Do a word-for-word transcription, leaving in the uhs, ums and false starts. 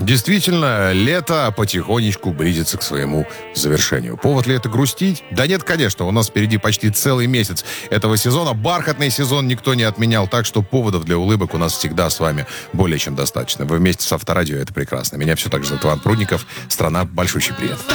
Действительно, лето потихонечку близится к своему завершению. Повод ли это грустить? Да нет, конечно, у нас впереди почти целый месяц этого сезона. Бархатный сезон никто не отменял, так что поводов для улыбок у нас всегда с вами более чем достаточно. Вы вместе с Авторадио, это прекрасно. Меня все так же зовут Иван Прудников. Страна, большущий привет.